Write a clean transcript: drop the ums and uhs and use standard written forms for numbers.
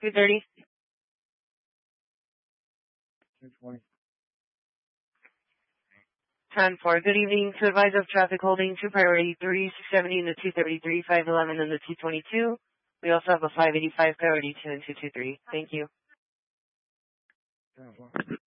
230. 10-4. Good evening. To advise of traffic holding 2 priority 3670 in the 233, 511 in the 222. We also have a 585 priority 2 and 223. Thank you.